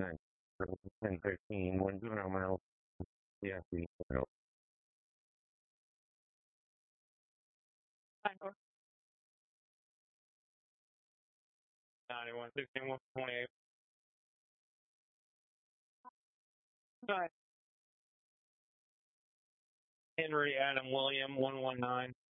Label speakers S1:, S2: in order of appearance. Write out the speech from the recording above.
S1: 9, 10:13, 10 miles, yeah, 91, 16, 128. Henry Adam William 119.